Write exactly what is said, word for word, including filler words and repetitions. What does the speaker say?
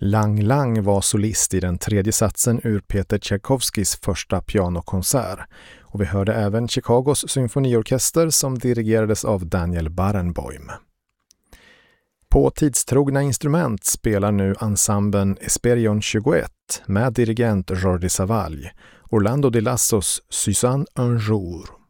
Lang Lang var solist i den tredje satsen ur Peter Tchaikovskys första pianokonsert, och vi hörde även Chicagos symfoniorkester som dirigerades av Daniel Barenboim. På tidstrogna instrument spelar nu ensemblen Esperion tjugoett med dirigent Jordi Savall, Orlando Di Lassos Suzanne un jour.